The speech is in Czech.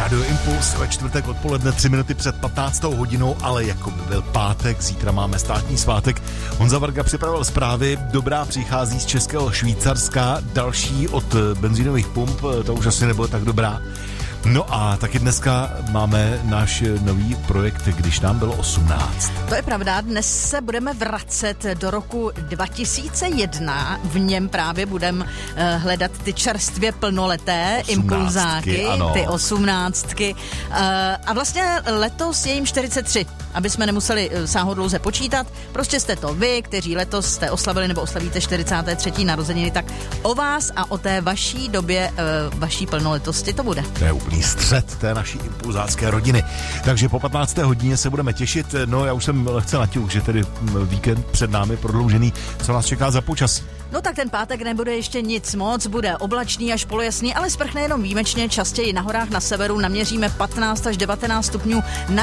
Rádio Impuls ve čtvrtek odpoledne 3 minuty před 15. hodinou, ale jako by byl pátek, zítra máme státní svátek. Honza Varga připravil zprávy, dobrá přichází z Českého Švýcarska, další od benzínových pump, to už asi nebylo tak dobrá. No a taky dneska máme náš nový projekt, když nám bylo 18. To je pravda, dnes se budeme vracet do roku 2001, v něm právě budeme hledat ty čerstvě plnoleté impulzáky, ano. Ty 18. A vlastně letos je jim 43, aby jsme nemuseli sáhodlouze počítat. Prostě jste to vy, kteří letos jste oslavili nebo oslavíte 43. narozeniny, tak o vás a o té vaší době, vaší plnoletosti to bude. To je úplný střed té naší impulzácké rodiny. Takže po 15. hodině se budeme těšit. No já už jsem lehce natěl, že tedy víkend před námi prodloužený. Co nás čeká za počasí? No tak ten pátek nebude ještě nic moc, bude oblačný až polojasný, ale sprchne jenom výjimečně, častěji na horách na severu naměříme 15 až 19 stupňů. Na